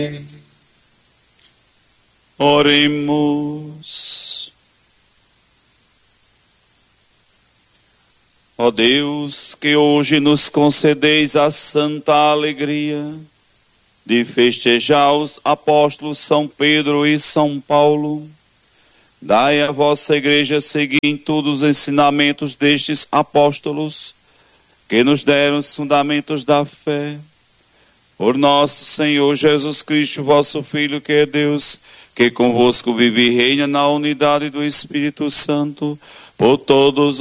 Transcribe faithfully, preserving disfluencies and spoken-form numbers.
Oremos. Ó Deus, que hoje nos concedeis a santa alegria de festejar os apóstolos São Pedro e São Paulo, dai à vossa igreja seguir em todos os ensinamentos destes apóstolos, que nos deram os fundamentos da fé. Por nosso Senhor Jesus Cristo, vosso Filho, que é Deus, que convosco vive e reina na unidade do Espírito Santo, por todos